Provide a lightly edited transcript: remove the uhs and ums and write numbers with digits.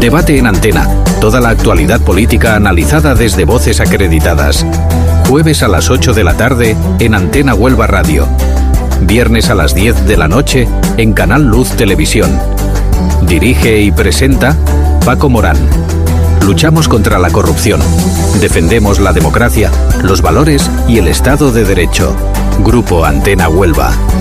Debate en Antena. Toda la actualidad política analizada desde voces acreditadas. Jueves a las 8 de la tarde en Antena Huelva Radio. Viernes a las 10 de la noche en Canal Luz Televisión. Dirige y presenta Paco Morán. Luchamos contra la corrupción. Defendemos la democracia, los valores y el Estado de Derecho. Grupo Antena Huelva.